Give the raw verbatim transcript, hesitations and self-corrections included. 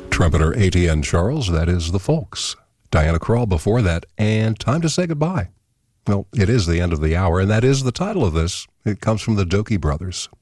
Trumpeter A T N Charles, that is The Folks. Diana Krall before that, and Time to Say Goodbye. Well, it is the end of the hour, and that is the title of this. It comes from the Dokie Brothers.